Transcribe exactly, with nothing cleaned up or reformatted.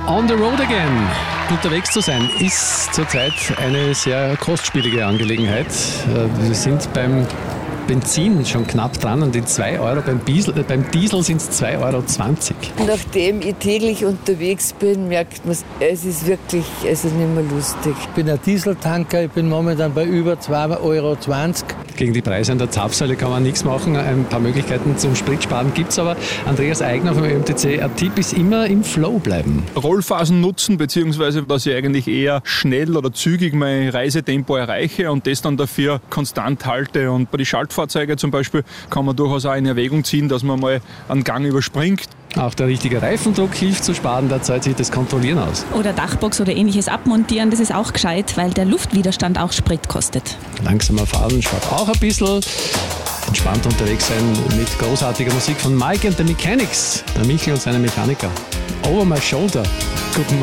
On the road again. Unterwegs zu sein ist zurzeit eine sehr kostspielige Angelegenheit. Wir sind beim Benzin schon knapp dran an den zwei Euro. Beim Diesel, äh, beim Diesel sind es zwei Euro zwanzig. Nachdem ich täglich unterwegs bin, merkt man, es ist wirklich es ist nicht mehr lustig. Ich bin ein Dieseltanker, ich bin momentan bei über zwei Euro zwanzig. Gegen die Preise an der Zapfsäule kann man nichts machen. Ein paar Möglichkeiten zum Spritsparen gibt es aber. Andreas Eigner vom Ö M T C, ein Tipp ist immer im Flow bleiben. Rollphasen nutzen, beziehungsweise dass ich eigentlich eher schnell oder zügig mein Reisetempo erreiche und das dann dafür konstant halte. Und bei den Schaltfahrzeugen zum Beispiel kann man durchaus auch in Erwägung ziehen, dass man mal einen Gang überspringt. Auch der richtige Reifendruck hilft zu sparen, da zahlt sich das Kontrollieren aus. Oder Dachbox oder ähnliches abmontieren, das ist auch gescheit, weil der Luftwiderstand auch Sprit kostet. Langsamer fahren spart auch ein bisschen. Entspannt unterwegs sein mit großartiger Musik von Mike and the Mechanics, der Michel und seine Mechaniker. Over my shoulder. Guten